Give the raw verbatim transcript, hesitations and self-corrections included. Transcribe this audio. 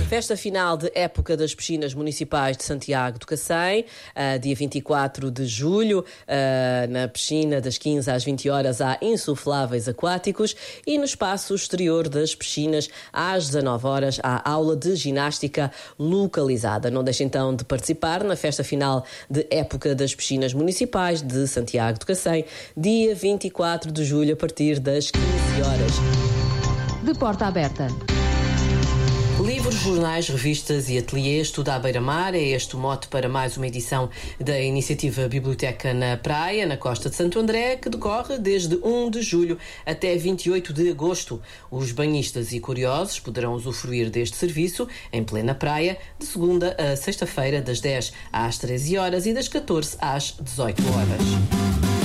Festa final de época das piscinas municipais de Santiago do Cacém, uh, dia vinte e quatro de julho, uh, na piscina das quinze às vinte horas há insufláveis aquáticos e no espaço exterior das piscinas às dezanove horas há aula de ginástica localizada. Não deixe então de participar na festa final de época das piscinas municipais de Santiago do Cacém, dia vinte e quatro de julho a partir das quinze horas. De porta aberta. Livros, jornais, revistas e ateliês, tudo à beira-mar. É este o mote para mais uma edição da iniciativa Biblioteca na Praia, na Costa de Santo André, que decorre desde um de julho até vinte e oito de agosto. Os banhistas e curiosos poderão usufruir deste serviço em plena praia, de segunda a sexta-feira, das dez às treze horas e das catorze às dezoito horas.